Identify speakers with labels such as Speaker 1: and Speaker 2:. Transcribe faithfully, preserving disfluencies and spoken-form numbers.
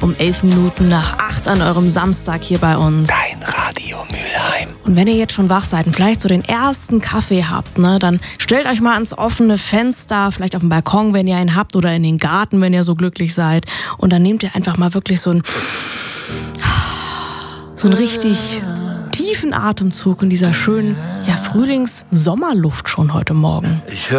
Speaker 1: um elf Minuten nach acht an eurem Samstag hier bei uns.
Speaker 2: Dein Radio Mülheim.
Speaker 1: Und wenn ihr jetzt schon wach seid und vielleicht so den ersten Kaffee habt, ne, dann stellt euch mal ans offene Fenster, vielleicht auf dem Balkon, wenn ihr einen habt, oder in den Garten, wenn ihr so glücklich seid. Und dann nehmt ihr einfach mal wirklich so einen, so einen richtig tiefen Atemzug in dieser schönen, ja, Frühlings-Sommerluft schon heute Morgen.
Speaker 2: Ich